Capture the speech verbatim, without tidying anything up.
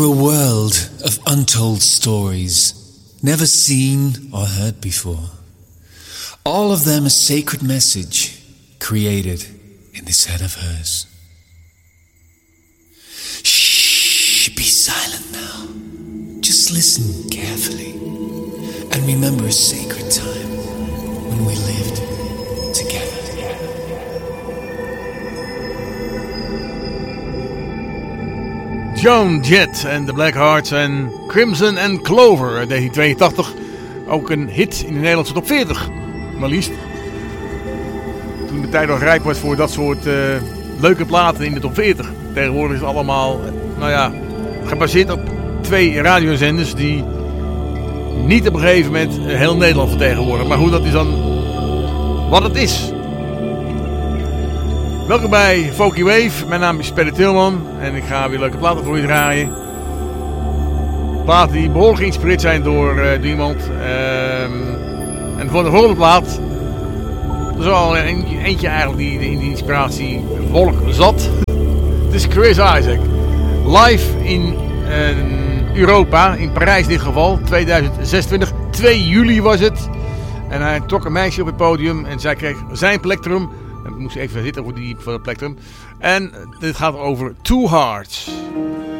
A world of untold stories, never seen or heard before. All of them a sacred message created in this head of hers. Shh, be silent now. Just listen carefully and remember a sacred time when we lived together. Joan Jett en de Blackhearts en Crimson and Clover uit negentien tweeëntachtig. Ook een hit in de Nederlandse top veertig, maar liefst. Toen de tijd nog rijp was voor dat soort uh, leuke platen in de top veertig. Tegenwoordig is het allemaal, nou ja, gebaseerd op twee radiozenders die niet op een gegeven moment heel Nederland vertegenwoordigen. Maar goed, dat is dan wat het is. Welkom bij Folky Wave. Mijn naam is Perry Tilman en ik ga weer leuke platen voor je draaien. Platen die behoorlijk geïnspireerd zijn door, uh, door iemand. Um, en voor de volgende plaat, er is al een, eentje eigenlijk die in de inspiratie volk zat. Het is Chris Isaak. Live in uh, Europa, in Parijs in dit geval, tweeduizend zesentwintig. twee juli was het. En hij trok een meisje op het podium en zij kreeg zijn plektrum. Ik moest even zitten voor die voor het plektrum. En dit gaat over Two Hearts.